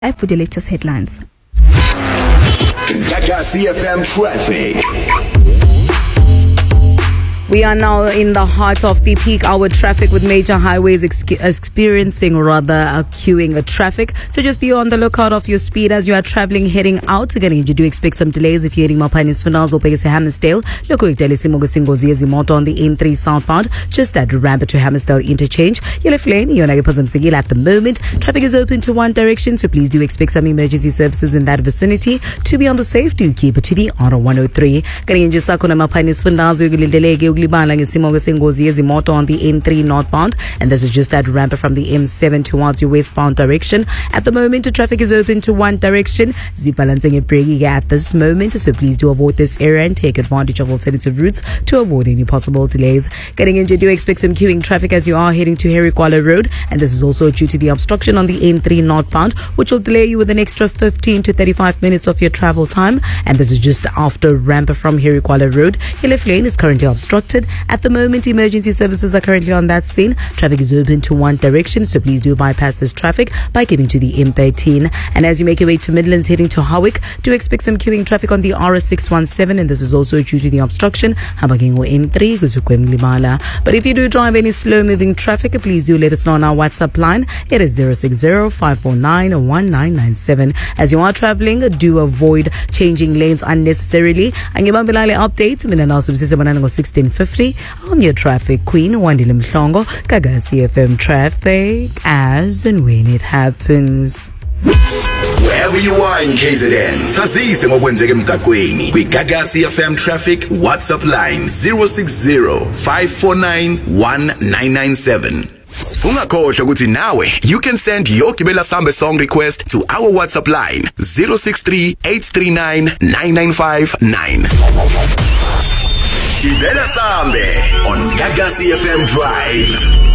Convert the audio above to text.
For the latest headlines. Gagasi FM traffic. We are now in the heart of the peak hour traffic with major highways experiencing queuing traffic. So just be on the lookout of your speed as you are traveling heading out. Again, you do expect some delays if you're heading Mapanis Finals or Pegasi Hammersdale. Look at Moto on the N3 southbound, just at ramp to Hammersdale interchange. Yellow lane, Sigil at the moment. Traffic is open to one direction, so please do expect some emergency services in that vicinity. To be on the safe, do keep it to the R103. Mapanis Finals, Moto on the N3 northbound, and this is just that ramp from the M7 towards your westbound direction. At the moment, the traffic is open to one direction. Balancing and braking at this moment, so please do avoid this area and take advantage of alternative routes to avoid any possible delays. Getting into, do expect some queuing traffic as you are heading to Herikwala Road, and this is also due to the obstruction on the N3 northbound, which will delay you with an extra 15 to 35 minutes of your travel time. And this is just after ramp from Herikwala Road. Your left lane is currently obstructed. At the moment, emergency services are currently on that scene. Traffic is open to one direction, so please do bypass this traffic by getting to the M13. And as you make your way to Midlands heading to Howick, do expect some queuing traffic on the RS617, and this is also due to the obstruction N3. But if you do drive any slow moving traffic, please do let us know on our WhatsApp line. It is 060-549-1997. As you are traveling, do avoid changing lanes unnecessarily. And update, 1650. I'm your traffic queen, Wandile Mhlongo, Gagasi FM traffic, as and when it happens. Wherever you are in KZN, sazise ngokwenzeka emgaqweni. Gagasi FM traffic WhatsApp line 060-549-1997. Ungakhohlwa ukuthi nawe you can send your Gibela Sambe song request to our WhatsApp line 063-839-9959. Gibela Sambe on Gagasi FM Drive.